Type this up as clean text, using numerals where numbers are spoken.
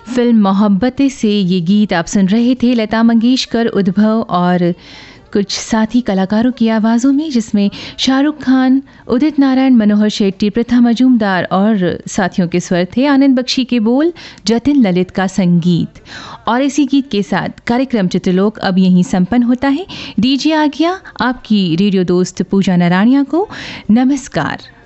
Film Mohabbatein से ये गीत आप सुन रहे थे लता मंगेशकर, उद्भव और कुछ साथी कलाकारों की आवाज़ों में, जिसमें शाहरुख खान, उदित नारायण, मनोहर शेट्टी, प्रथा मजूमदार और साथियों के स्वर थे। आनंद बख्शी के बोल, जतिन ललित का संगीत। और इसी गीत के साथ कार्यक्रम चित्रलोक अब यहीं संपन्न होता है। दीजिए आज्ञा आपकी रेडियो दोस्त पूजा नारायणिया को। नमस्कार।